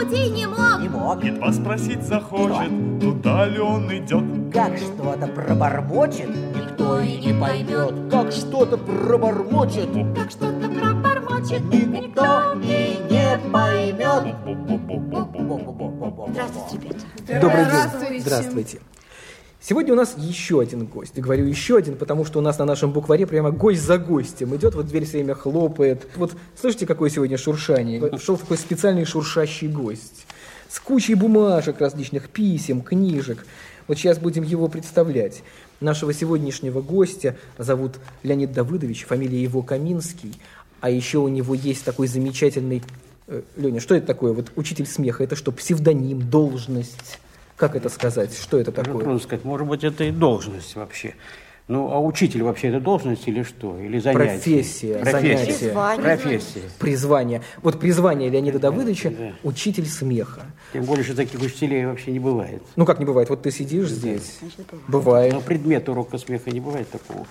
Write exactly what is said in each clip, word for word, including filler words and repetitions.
пути не мог. Не мог. Едва спросить захочет, туда ли он идет. Как что-то пробормочет, никто и не поймет. Как что-то пробормочет, Как что-то пробормочет, никто и не поймет. Здравствуйте, ребята. Добрый Здравствуйте. день. Здравствуйте. Сегодня у нас еще один гость. Я говорю еще один, потому что у нас на нашем букваре прямо гость за гостем идет, вот дверь все время хлопает. Вот слышите, какое сегодня шуршание? Шел такой специальный шуршащий гость с кучей бумажек различных, писем, книжек. Вот сейчас будем его представлять. Нашего сегодняшнего гостя зовут Леонид Давыдович, фамилия его Каминский, а еще у него есть такой замечательный... Э, Леня, что это такое? Вот учитель смеха, это что, псевдоним, должность? Как это сказать? Что это такое? Трудно сказать. Может быть, это и должность вообще. Ну, а учитель вообще это должность или что? Или занятие? Профессия, Профессия. занятие. Призвание. Профессия. Призвание. Вот призвание Леонида Давыдовича Да. – учитель смеха. Тем более, что таких учителей вообще не бывает. Ну, как не бывает? Вот ты сидишь здесь. Бывает. Но предмет урока смеха не бывает такого.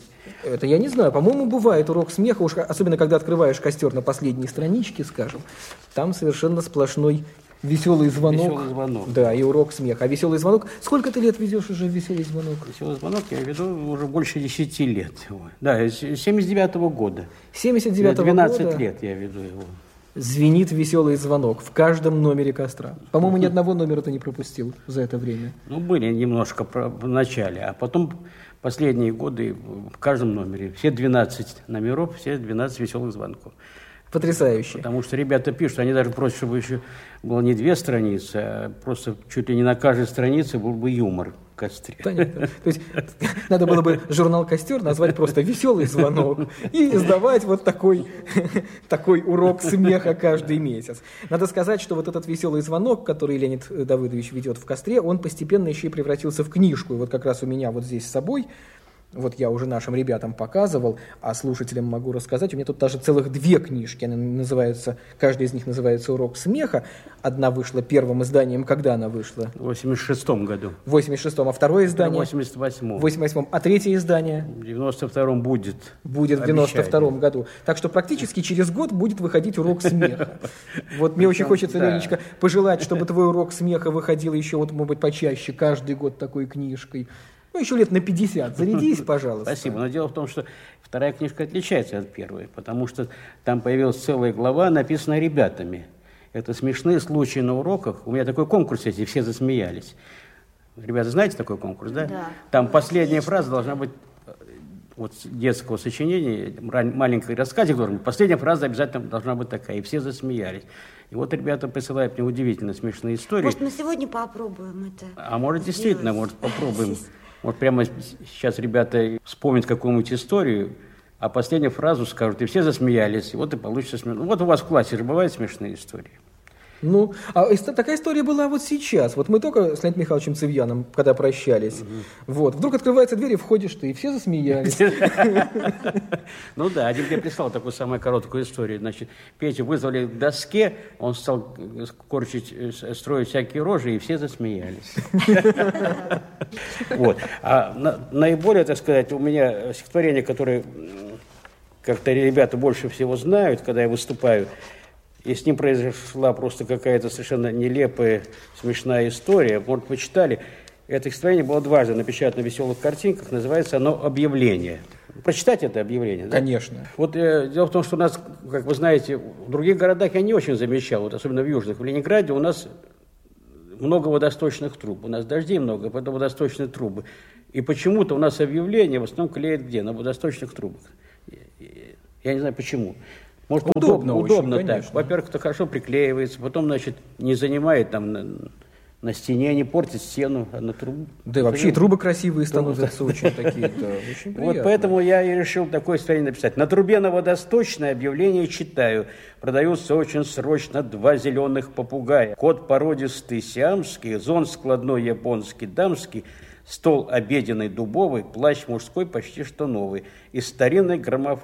Это я не знаю. По-моему, бывает урок смеха, уж особенно когда открываешь костер на последней страничке, скажем. Там совершенно сплошной веселый звонок. Веселый звонок. Да, и урок смеха. А веселый звонок... Сколько ты лет ведешь уже веселый звонок? Веселый звонок я веду уже больше десяти лет. Да, с семьдесят девятого года. семьдесят девятого двенадцать года лет я веду его. звенит веселый звонок в каждом номере костра. По-моему, ни одного номера ты не пропустил за это время. Ну, были немножко про- в начале, а потом последние годы в каждом номере. Все двенадцать номеров, все двенадцать веселых звонков. Потрясающе. Потому что ребята пишут, они даже просят, чтобы еще было не две страницы, а просто чуть ли не на каждой странице был бы юмор в костре. Понятно. То есть надо было бы журнал «Костер» назвать просто «Веселый звонок» и издавать вот такой, такой урок смеха каждый месяц. Надо сказать, что вот этот «Веселый звонок», который Леонид Давыдович ведет в костре, он постепенно еще и превратился в книжку. И вот как раз у меня вот здесь с собой, вот я уже нашим ребятам показывал, а слушателям могу рассказать, у меня тут даже целых две книжки. Они называются, каждая из них называется «Урок смеха». Одна вышла первым изданием. Когда она вышла? В восемьдесят шестом году. В восемьдесят шестом. А второе В издание? восемьдесят восьмом. В восемьдесят восьмом. А третье издание? В девяносто втором будет. Будет в девяносто втором году. Так что практически через год будет выходить урок смеха. Вот мне очень хочется, Да. Ленечка, пожелать, чтобы твой урок смеха выходил еще, вот, может быть, почаще, каждый год такой книжкой. Ну, еще лет на пятьдесят. Зарядись, пожалуйста. Спасибо. Но дело в том, что вторая книжка отличается от первой, потому что там появилась целая глава, написанная ребятами. Это смешные случаи на уроках. У меня такой конкурс есть, и все засмеялись. Ребята, знаете такой конкурс, да? Да. Там последняя фраза должна быть вот детского сочинения, маленький рассказик должен быть. Последняя фраза обязательно должна быть такая, и все засмеялись. И вот ребята присылают мне удивительно смешные истории. Может, мы сегодня попробуем это? А может, действительно, сделать? может, попробуем. Вот прямо сейчас ребята вспомнят какую-нибудь историю, а последнюю фразу скажут, и все засмеялись, и вот и получится смешно. Вот у вас в классе же бывают смешные истории. Ну, а ист- такая история была вот сейчас. Вот мы только с Леонидом Михайловичем Цивьяном, когда прощались, вот, вдруг открывается дверь, и входишь ты, и все засмеялись. Ну да, один мне прислал такую самую короткую историю. Значит, Петю вызвали к доске, он стал корчить, э, строить всякие рожи, и все засмеялись. Вот. А на- наиболее, так сказать, у меня стихотворение, которое м, как-то ребята больше всего знают, когда я выступаю, и с ним произошла просто какая-то совершенно нелепая, смешная история. Может, вы читали. Это стихотворение было дважды напечатано в веселых картинках. Называется оно «Объявление». Прочитать это объявление? Да? Конечно. Вот э, дело в том, что у нас, как вы знаете, в других городах я не очень замечал, вот особенно в южных. В Ленинграде у нас много водосточных труб. У нас дождей много, поэтому водосточные трубы. И почему-то у нас объявление в основном клеят где? На водосточных трубах. Я не знаю, почему. Может, Удобно удобно, очень, удобно так. конечно. Во-первых, это хорошо приклеивается, потом, значит, не занимает там на, на стене, не портит стену, а на трубу. Да и вообще и трубы красивые становятся очень такие-то, очень приятные. Вот поэтому я и решил такое стихотворение написать. На трубе на водосточное объявление читаю. Продаются очень срочно два зеленых попугая. Кот породистый сиамский, зон складной японский дамский, стол обеденный дубовый, плащ мужской почти что новый и старинный граммофон.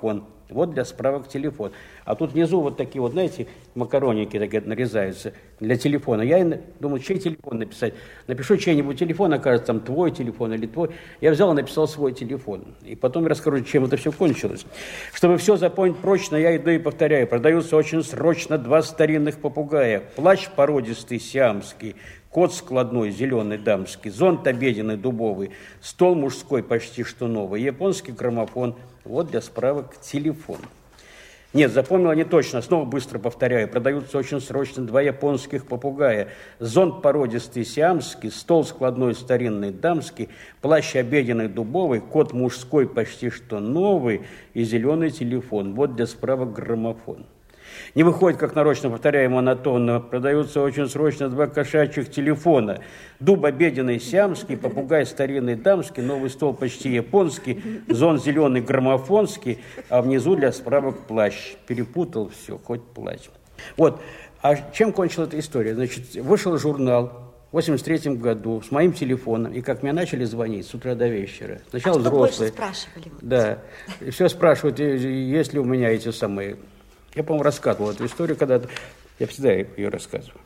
Вот для справок телефон. А тут внизу вот такие вот, знаете, макароники такие нарезаются для телефона. Я думаю, чей телефон написать? Напишу чей-нибудь телефон, окажется там твой телефон или твой. Я взял и написал свой телефон. И потом я расскажу, чем это все кончилось. Чтобы все запомнить прочно, я иду и повторяю. Продаются очень срочно два старинных попугая. Плащ породистый сиамский, кот складной, зеленый дамский, зонт обеденный дубовый, стол мужской почти что новый, японский граммофон. Вот для справок телефон. Нет, запомнила не точно, снова быстро повторяю. Продаются очень срочно два японских попугая. Зонт породистый сиамский, стол складной старинный дамский, плащ обеденный дубовый, кот мужской почти что новый и зеленый телефон. Вот для справок граммофон. Не выходит, как нарочно, повторяю монотонно. Продаются очень срочно два кошачьих телефона. Дуб обеденный сиамский, попугай старинный дамский, новый стол почти японский, зон зеленый граммофонский, а внизу для справок плащ. Перепутал все, хоть плащ. Вот. А чем кончилась эта история? Значит, вышел журнал в восемьдесят третьем году с моим телефоном, и как мне начали звонить с утра до вечера. Сначала а что взрослые. больше спрашивали? Да. И все спрашивают, есть ли у меня эти самые... Я, по-моему, рассказывал эту историю когда-то. Я всегда ее рассказываю.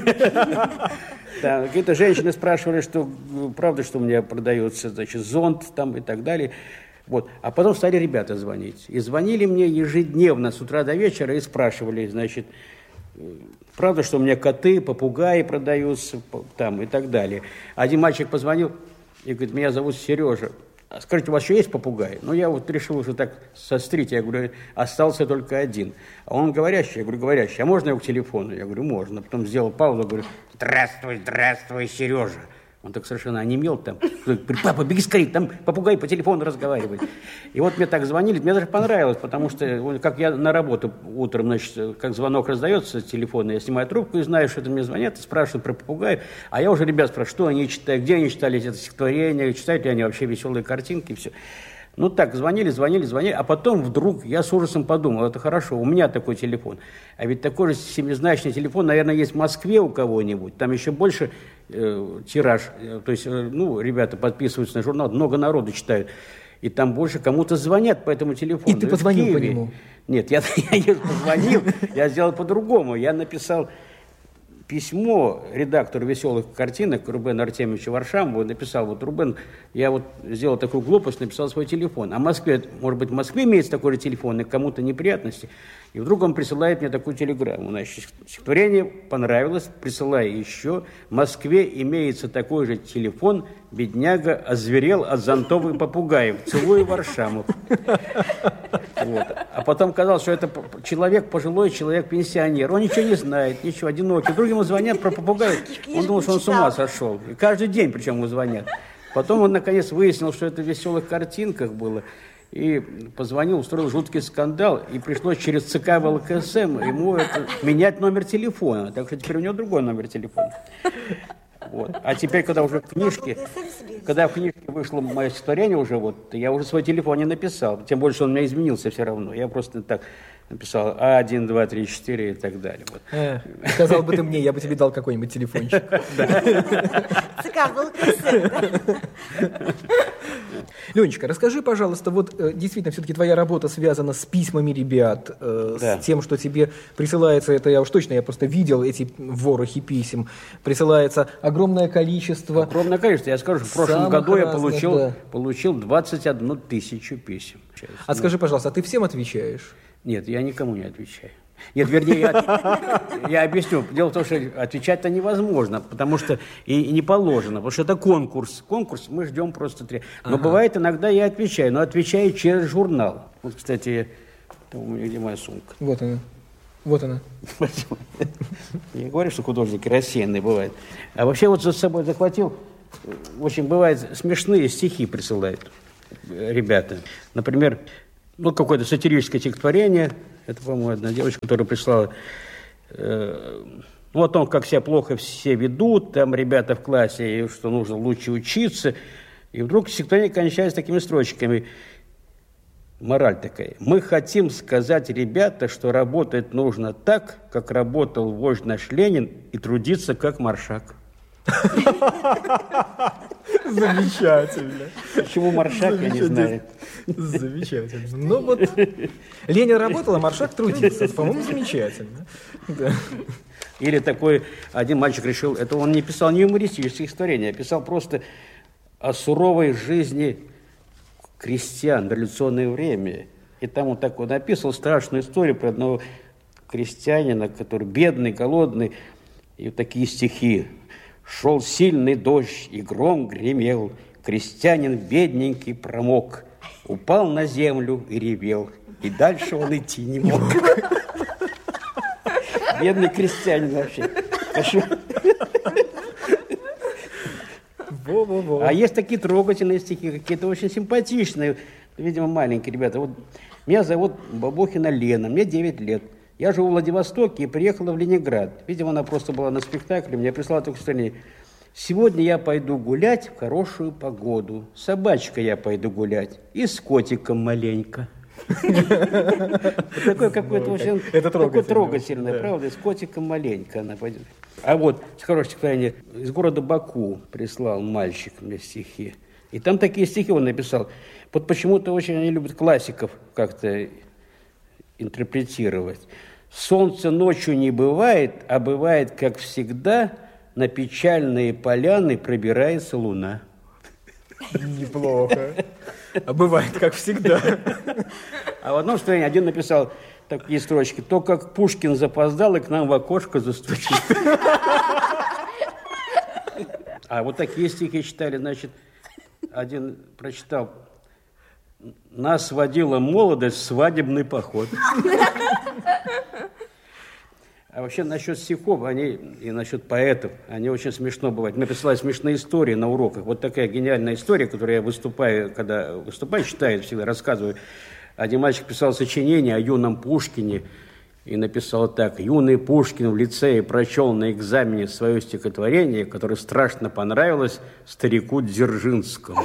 Какие-то женщины спрашивали, что правда, что у меня продается, значит, зонт там и так далее. Вот. А потом стали ребята звонить. И звонили мне ежедневно с утра до вечера и спрашивали, значит, правда, что у меня коты, попугаи продаются там и так далее. Один мальчик позвонил и говорит, меня зовут Сережа. Скажите, у вас еще есть попугай? Ну, я вот решил уже так сострить. Я говорю, остался только один. А он говорящий. Я говорю, говорящий. А можно его к телефону? Я говорю, можно. Потом сделал паузу, говорю, здравствуй, здравствуй, Сережа. Он так совершенно онемел там. Говорит, папа, беги скорее, там попугай по телефону разговаривает. И вот мне так звонили, мне даже понравилось, потому что, как я на работу утром, значит, как звонок раздается с телефона, я снимаю трубку и знаю, что это мне звонят, и спрашивают про попугая. А я уже ребят спрашиваю, что они читают, где они читали это стихотворение, читают ли они вообще веселые картинки и все. Ну так, звонили, звонили, звонили, а потом вдруг я с ужасом подумал, это хорошо, у меня такой телефон. А ведь такой же семизначный телефон, наверное, есть в Москве у кого-нибудь, там еще больше э, тираж, э, то есть, э, ну, ребята подписываются на журнал, много народу читают, и там больше кому-то звонят по этому телефону. И ты позвонил по нему? Нет, я, я не позвонил, я сделал по-другому, я написал письмо редактору «Веселых картинок» Рубену Артемьевичу Варшамову, написал, вот, Рубен, я вот сделал такую глупость, написал свой телефон. А в Москве, может быть, в Москве имеется такой же телефон, и кому-то неприятности. И вдруг он присылает мне такую телеграмму. Значит, стихотворение понравилось, присылай еще. В Москве имеется такой же телефон, бедняга озверел от зонтовых попугаев. Целую, Варшамов. Вот. А потом казалось, что это человек, пожилой человек, пенсионер. Он ничего не знает, ничего, одинокий. Вдруг ему звонят про попугаев. Он думал, что он с ума сошел. И каждый день причем ему звонят. Потом он, наконец, выяснил, что это в «Веселых картинках» было. И позвонил, устроил жуткий скандал. И пришлось через ЦК ВЛКСМ ему это, менять номер телефона. Так что теперь у него другой номер телефона. Вот. А теперь, когда уже в книжке, когда в книжке вышло мое стихотворение уже, вот, я уже свой телефон не написал. Тем более, что он у меня изменился все равно. Я просто так написал А, один, два, три, четыре и так далее. Вот. Э, сказал бы ты мне, я бы тебе дал какой-нибудь телефончик. ЦК ВЛКСМ, да? Ленечка, расскажи, пожалуйста, вот э, действительно все-таки твоя работа связана с письмами ребят, э, да. с тем, что тебе присылается, это я уж точно, я просто видел эти ворохи писем, присылается огромное количество. Огромное количество. Я скажу, в прошлом самых году я разных, получил, да. получил двадцать одну тысячу писем. А скажи, пожалуйста, а ты всем отвечаешь? Нет, я никому не отвечаю. Нет, вернее, я, я объясню. Дело в том, что отвечать-то невозможно, потому что и, и не положено, потому что это конкурс. Конкурс мы ждем просто три. Но ага. бывает, иногда я отвечаю, но отвечаю через журнал. Вот, кстати, у меня где моя сумка. Вот она. Вот она. Я говорю, что художники рассеянные бывают. А вообще вот за собой захватил, очень бывает, смешные стихи присылают ребята. Например, ну, какое-то сатирическое стихотворение. Это, по-моему, одна девочка, которая прислала, э, ну, о том, как себя плохо все ведут, там ребята в классе, и что нужно лучше учиться. И вдруг стихотворение кончается такими строчками. Мораль такая. Мы хотим сказать, ребята, что работать нужно так, как работал вождь наш Ленин, и трудиться, как Маршак. Замечательно. Почему Маршак, я не знаю. Замечательно. Ну вот, Ленин работал, а Маршак трудился. По-моему, замечательно. Да. Или такой один мальчик решил, это он не писал не юмористические стихотворения, а писал просто о суровой жизни крестьян в революционное время. И там он так вот написал страшную историю про одного крестьянина, который бедный, голодный, и вот такие стихи. «Шел сильный дождь, и гром гремел, крестьянин бедненький промок, упал на землю и ревел, и дальше он идти не мог». Бедный крестьянин вообще. Во-во-во. А есть такие трогательные стихи, какие-то очень симпатичные, видимо, маленькие ребята. Вот меня зовут Бабохина Лена, мне девять лет. Я живу в Владивостоке и приехала в Ленинград. Видимо, она просто была на спектакле, мне прислала только стране. Сегодня я пойду гулять в хорошую погоду. С собачкой я пойду гулять и с котиком маленько. Такое какое-то очень трогательное, правда, с котиком маленько она пойдет. А вот хорошее стихотворение из города Баку прислал мальчик мне стихи. И там такие стихи он написал. Вот почему-то очень они любят классиков как-то интерпретировать. Солнце ночью не бывает, а бывает, как всегда, на печальные поляны пробирается луна. Неплохо. А бывает, как всегда. А в одном стихотворении один написал такие строчки. То, как Пушкин запоздал и к нам в окошко застучит. А вот такие стихи читали, значит, один прочитал. Нас водила молодость в свадебный поход. А вообще насчет стихов, они и насчет поэтов, они очень смешно бывают. Мне присылают смешные истории на уроках. Вот такая гениальная история, которую я выступаю, когда выступаю, читаю, всегда рассказываю. Один мальчик писал сочинение о юном Пушкине и написал так. Юный Пушкин в лицее прочел на экзамене свое стихотворение, которое страшно понравилось старику Дзержинскому.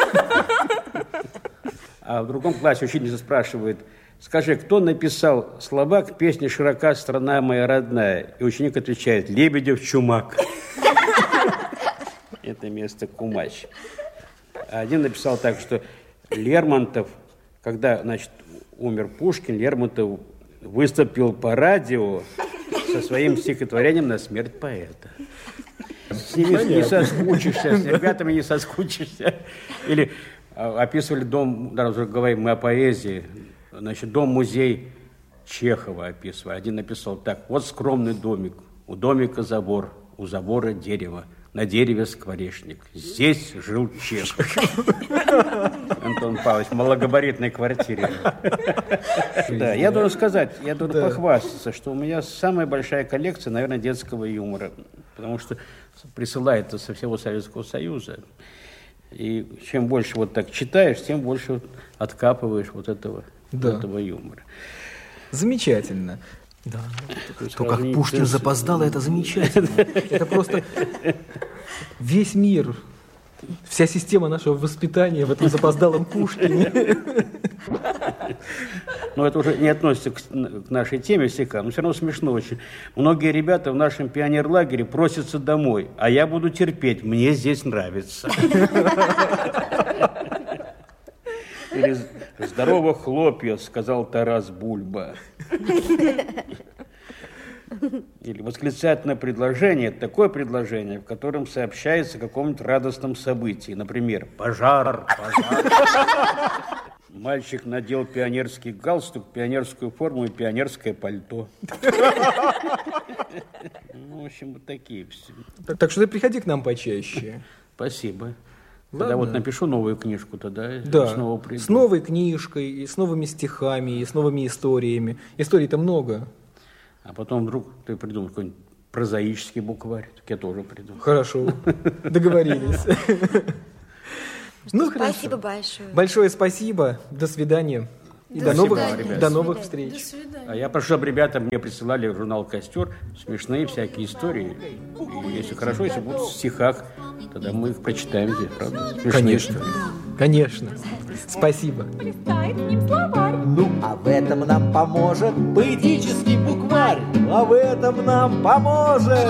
А в другом классе учительница спрашивает, скажи, кто написал слова к песне «Широка страна моя родная»? И ученик отвечает, Лебедев-Чумак. Это место Кумач. А один написал так, что Лермонтов, когда, значит, умер Пушкин, Лермонтов выступил по радио со своим стихотворением на смерть поэта. С ними Понятно. Не соскучишься, с ребятами не соскучишься. Или описывали дом, да, уже говорим мы о поэзии, значит, дом-музей Чехова описывали. Один написал так, вот скромный домик, у домика забор, у забора дерево, на дереве скворечник. Здесь жил Чехов. Антон Павлович, в малогабаритной квартире. Да, я должен сказать, я должен похвастаться, что у меня самая большая коллекция, наверное, детского юмора, потому что присылает это со всего Советского Союза. И чем больше вот так читаешь, тем больше откапываешь вот этого, да. этого юмора. Замечательно. Да. То, как Пушкин запоздал, это замечательно. Это просто весь мир, вся система нашего воспитания в этом запоздалом Пушкине. Но это уже не относится к, к нашей теме стиха, но все равно смешно очень. Многие ребята в нашем пионерлагере просятся домой, а я буду терпеть, мне здесь нравится. Или «Здорово, хлопья», сказал Тарас Бульба. Или восклицательное предложение, такое предложение, в котором сообщается о каком-нибудь радостном событии. Например, пожар, пожар. Мальчик надел пионерский галстук, пионерскую форму и пионерское пальто. Ну, в общем, вот такие все. Так что ты приходи к нам почаще. Спасибо. Тогда вот напишу новую книжку, тогда да, снова приду. С новой книжкой, и с новыми стихами, и с новыми историями. Историй-то много. А потом вдруг ты придумаешь какой-нибудь прозаический букварь, так я тоже приду. Хорошо, договорились. Ну, спасибо большое. Большое спасибо, до свидания. И до, Спасибо, новых, ребят. до новых встреч. До свидания. А я прошу, чтобы ребята мне присылали в журнал «Костер» смешные всякие истории. И если хорошо, если будут в стихах, тогда мы их прочитаем здесь, правда? Смешные Конечно, истории. конечно. Спасибо. Ну, а в этом нам поможет поэтический букварь. А в этом нам поможет